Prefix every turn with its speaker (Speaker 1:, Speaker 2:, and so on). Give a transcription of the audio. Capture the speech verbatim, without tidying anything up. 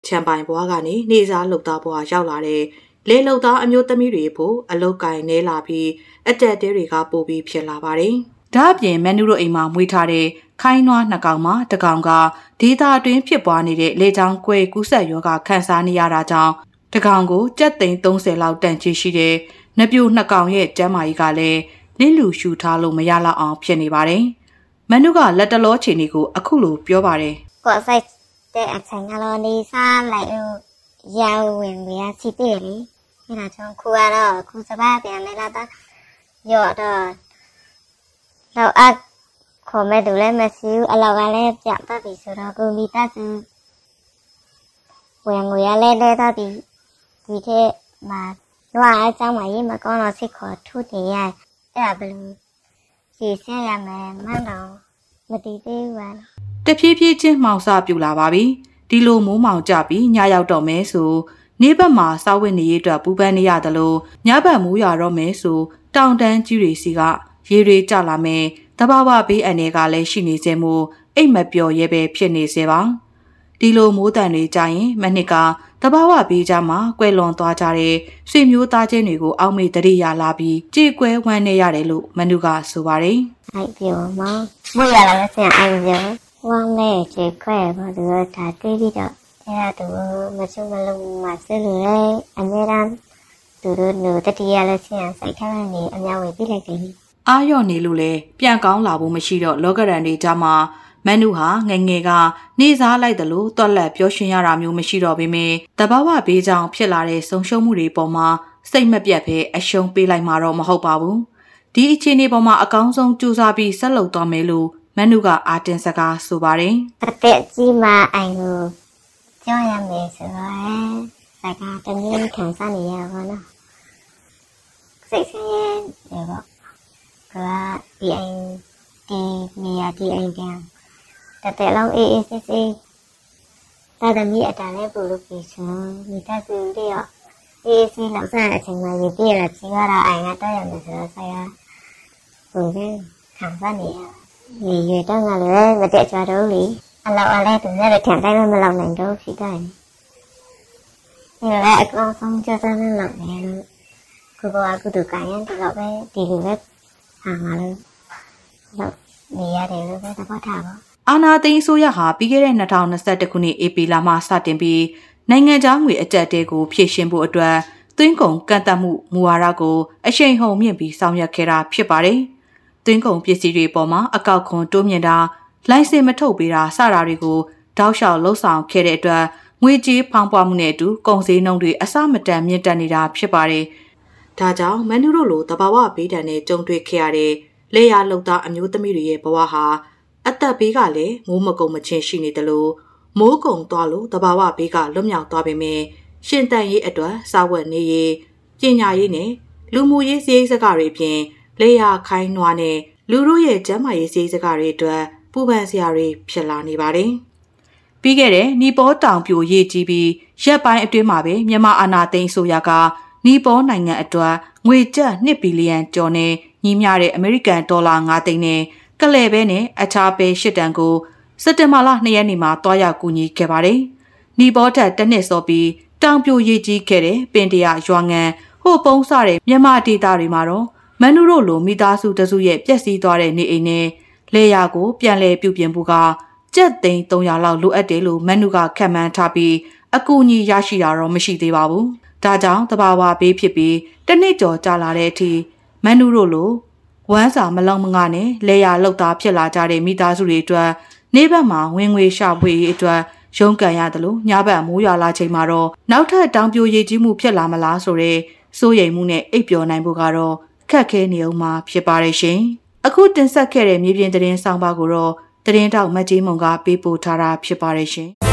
Speaker 1: ချမ်ပိုင်ဘွားကနေနေစားလှုပ်သားဘွားရောက်လာတဲ့လေလှုပ်သားအမျိုးသမီးတွေဖို့အလုတ်ကင်နေလာပြီးအတက်တဲတွေကပို့ပြီးဖြစ်လာပါတယ်။ဒါအပြင်မန်နူတို့အိမ်မှာမွေးထားတဲ့ခိုင်းနွားနှစ်ကောင်မှာတကောင်ကဒေသအတွင်းဖြစ်ပွားနေတဲ့လေကြောင်းကွဲကူးစက်ရောဂါခံစားနေရတာကြောင့်တကောင်ကိုကြက်သိန်းသုံးဆယ်လောက်တန်ချီရှိတဲ့နှပြိုနှစ်ကောင်ရဲ့ကျန်းမာရေးကလည်းလင်းလူရှူထားလို့မရလောက်အောင်ဖြစ်နေပါတယ်။မန်နူကလက်တလောချိန်တွေကိုအခုလိုပြောပါတယ်
Speaker 2: ။ကိုယ်စိတ်တဲ့အချိန်ကတော့နေစားလိုက်လို့ရောင်ဝင်ရစီတည်လေ။အဲဒါကြောင့်ခုကတော့ခုစပါးပြန်နေလာတော့ရော့တော့တော့အခေါ်မဲ့သူလည်းမရှိဘူးအလောက်ကလည်းပြတ်သွားပြီဆိုတော့ကိုမိသားစုဝင်ငွေရလဲလဲတော့ဒီဒီထက်မှာတော့အကြောင်းမရေးမကောင်းတော့စိတ်ခေါ်ထုတင်ရအဲ့ဒါဘယ်လိုရှင်းဆက်ရမယ်မှန်းတော့မတည်သေးဘူးပါ
Speaker 1: တဖြည်းဖြည်းချင်းမှောင်စပြူလာပါပြီဒီလိုမိုးမောင်ကြပြီးညရောက်တော့မယ်ဆိုနေဘက်မှာစောက်ဝတ်နေရအတွက်ပူပန်းနေရတယ်လို့ညဘက်မိုးရတော့မယ်ဆိုတောင်တန်းကြီးတွေစီကရေတွေကျလာမယ်တဘာဝဘေးအနေကလည်းရှိနေစေမို့အိတ်မပျော်ရဲပဲဖြစ်နေစေပါဒီလိုမိုးတန်တွေကြရင်မနှစ်ကတဘာဝဘေးကြမှာကွယ်လွန်သွားကြတဲ့ဆွေမျိုးသားချင်းတွေကိုအောက်မေ့တရိယာလာပြီးကြေကွဲဝမ်းနေရတယ်လို့မနုကဆိုပါတယ်
Speaker 2: အိုက်ပြောမမိုးရလာလို့ဆင်အိုက်ပြောဝမ်းနေကြေခွဲဘာလို့ဒါတွေးပြီးတော့အဲ့ဒါသူမချုံမလုံးမဆဲလို့လေအများအားသူတို့နိုတတိယလည်းဆင်စိုက်ထားနေအများဝင်ပြလိုက်တယ်
Speaker 1: အာရော့နေလို့လေပြန်ကောင်းလာဖို့မရှိတော့လောကရန်တွေကြမှာမန်နူဟာငငယ်ကနေစားလိုက်တယ်လို့တွက်လက်ပြောရှင်ရတာမျိုးမရှိတော့ပေမဲ့တဘာဝဘေးကြောင့်ဖြစ်လာတဲ့ဆုံးရှုံးမှုတွေပေါ်မှာစိတ်မပြတ်ပဲအရှုံးပေးလိုက်မှာတော့မဟုတ်ပါဘူးဒီအခြေအနေပေါ်မှာအကောင်းဆုံးကြိုးစားပြီးဆက်လုပ်သွားမယ်လို့မန်နူကအာတင်စကားဆိုပါတယ်
Speaker 2: အသက်ကြီးမှအိုင်ကိုကြောက်ရမယ်ဆိုတော့စကားတမျိုးခံစားနေရပါတော့စိတ်ဆင်းရဲတယ်ပေါ့ကဒီအိမ်ဒီနေရာဒီအိမ်ပြန်တတဲ့လုံးအေးအေးဆေးဆေးတာသမီးအတားလေးပို့လို့ပြီးဆိုမိသားစုတွေရောအေးဆေးလောက်စားအချိန်မှရေးပြရချင်ရတာအိမ်ကတော့ရမယ်ဆိုတော့ဆရာဘုံကခံစားနေရနေရတော့ငါလည်းမတက်ကြတော့လေအလောက်အလဲသူလည်းခံတိုင်းမလောက်နိုင်တော့ဖြစ်တယ်ဒီလည်းအကောင်းဆုံးကြစမ်းလောက်နေလို့ကိုကကုသကရင်ဒီတော့ပဲဒီလိုပဲဟာငါလည်းတော့နေရတယ်လို့ပဲသဘောထားပါ
Speaker 1: အာနာသိန်းဆိုရဟာပြီးခဲ့တဲ့၂၀၂၁ခုနှစ်ဧပြီလမှစတင်ပြီးနိုင်ငံခြားငွေအကျပ်တဲကိုဖြည့်ရှင်းဖို့အတွက်သွင်းကုန်ကန့်သတ်မှုမူဝါဒကိုအရှိန်ဟုန်မြင့်ပြီးဆောင်ရွက်ခဲ့တာဖြစ်ပါတယ်။သွင်းကုန်ပစ္စည်းတွေပေါ်မှာအကောက်ခွန်တိုးမြင့်တာလိုင်စင်မထုတ်ပေးတာစတာတွေကိုတောက်လျှောက်လှုပ်ဆောင်ခဲ့တဲ့အတွက်ငွေကြေးဖောင်းပွားမှုနဲ့အတူကုန်စည်နှုန်းတွေအဆမတန်မြင့်တက်နေတာဖြစ်ပါတယ်။ဒါကြောင့်မန်နူတို့လိုတဘာဝဘေးဒဏ်နဲ့ကြုံတွေ့ခဲ့ရတဲ့လေယာလှုပ်သားအမျိုးသမီးတွေရဲ့ဘဝဟာအသက်ဘေးကလည်းမိုးမကုံမချင်းရှိနေတယ်လို့မိုးကုံသွားလို့တဘာဝဘေးကလွတ်မြောက်သွားပေမဲ့ရှင်တန်ရေးအတွက်စာဝတ်နေရေးပညာရေးနဲ့လူမှုရေးစည်းစကားတွေအပြင်လေယာခိုင်းနွားနဲ့လူတို့ရဲ့ကျန်းမာရေးစည်းစကားတွေအတွက်ပူပန်စရာတွေဖြစ်လာနေပါတယ်။ပြီးခဲ့တဲ့နီပေါတောင်ပြိုရေးကြီးပြီးရက်ပိုင်းအတွင်းမှာပဲမြန်မာအာဏာသိမ်းအစိုးရကနီပေါနိုင်ငံအတွက်ငွေကျပ်နှစ်ဘီလီယံကျော်နဲ့ညီမျှတဲ့အမေရိကန်ဒေါ်လာ၅သိန်းနဲ့ကလဲပဲနဲ့အခြားပဲရှစ်တန်ကိုစက်တင်ဘာလနှစ်ရက်နေ့မှာတွားရောက်ကူညီခဲ့ပါတယ်။နီပေါထက်တစ်နှစ်စောပြီးတောင်ပြိုရေးကြီးခဲ့တဲ့ပင်တရာရွာငံဟိုပုံးစတဲ့မြန်မာဒေသတွေမှာတော့မန်နူတို့လိုမိသားစုတစုရဲ့ပျက်စီးသွားတဲ့နေအိမ်နဲ့လေယာကိုပြန်လည်ပြုပြင်ဖို့ကကျပ်သိန်း၃ရာလောက်လိုအပ်တယ်လို့မန်နူကခန့်မှန်းထားပြီးအကူအညီရရှိတာတော့မရှိသေးပါဘူး။ဒါကြောင့်တဘာဝဘေးဖြစ်ပြီးတစ်နှစ်ကျော်ကြာလာတဲ့အထိမန်နူတို့လိုဝမ်းစာမလုံမငါနဲ့လေယာလောက်သားဖြစ်လာကြတဲ့မိသားစုတွေအတွက်နေဘက်မှာဝင်ငွေရှာဖွေရေးအတွက်ရုန်းကန်ရတယ်လို့ညဘက်မိုးရွာလာချိန်မှာတော့နောက်ထပ်တောင်ပြိုရည်ကြီးမှုဖြစ်လာမလားဆိုတဲ့စိုးရိမ်မှုနဲ့အိပ်ပျော်နိုင်ဖို့ကတော့ခက်ခဲနေအောင်မှာဖြစ်ပါရဲ့ရှင်။အခုတင်ဆက်ခဲ့တဲ့မြေပြင်သတင်းဆောင်ပါကိုတော့သတင်းတောက်မတ်ကြီးမုံကပေးပို့ထားတာဖြစ်ပါရဲ့ရှင်။